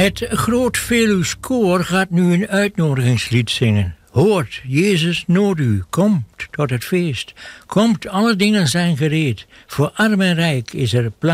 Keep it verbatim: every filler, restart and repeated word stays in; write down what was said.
Het Groot Veluws Koor gaat nu een uitnodigingslied zingen. Hoort, Jezus nood u, komt tot het feest. Komt, alle dingen zijn gereed. Voor arm en rijk is er plaats.